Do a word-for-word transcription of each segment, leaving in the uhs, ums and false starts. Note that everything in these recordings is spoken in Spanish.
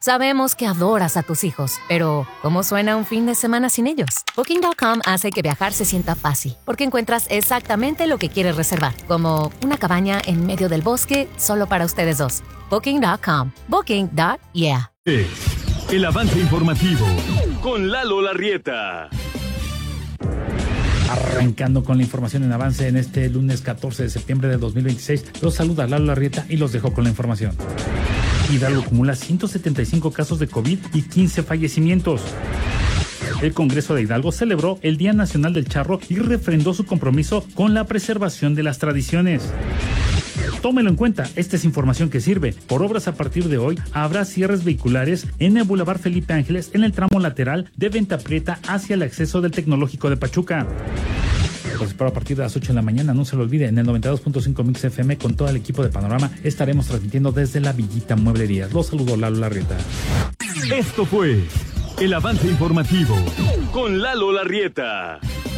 Sabemos que adoras a tus hijos, pero ¿cómo suena un fin de semana sin ellos? Booking punto com hace que viajar se sienta fácil, porque encuentras exactamente lo que quieres reservar, como una cabaña en medio del bosque solo para ustedes dos. Booking punto com. Booking. Yeah. El avance informativo con Lalo Larrieta. Arrancando con la información en avance en este lunes catorce de septiembre de dos mil veintiséis, los saluda Lalo Larrieta y los dejo con la información. Hidalgo acumula ciento setenta y cinco casos de COVID y quince fallecimientos. El Congreso de Hidalgo celebró el Día Nacional del Charro y refrendó su compromiso con la preservación de las tradiciones. Tómelo en cuenta, esta es información que sirve. Por obras a partir de hoy, habrá cierres vehiculares en el Boulevard Felipe Ángeles en el tramo lateral de Venta Prieta hacia el acceso del Tecnológico de Pachuca. Los espero a partir de las ocho de la mañana, no se lo olvide, en el noventa y dos punto cinco Mix F M con todo el equipo de Panorama estaremos transmitiendo desde la Villita Mueblerías. Los saludo, Lalo Larrieta. Esto fue el avance informativo con Lalo Larrieta.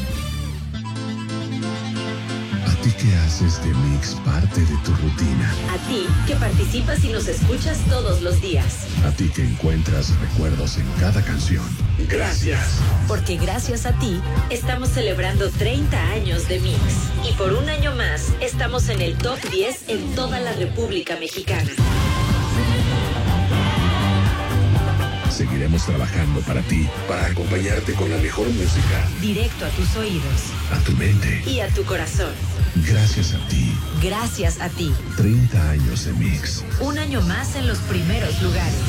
¿A ti que haces de Mix parte de tu rutina? A ti que participas y nos escuchas todos los días. A ti que encuentras recuerdos en cada canción. Gracias. Porque gracias a ti estamos celebrando treinta años de Mix. Y por un año más estamos en el top diez en toda la República Mexicana. Seguiremos trabajando para ti, para acompañarte con la mejor música. Directo a tus oídos. A tu mente. Y a tu corazón. Gracias a ti. Gracias a ti. treinta años de Mix. Un año más en los primeros lugares.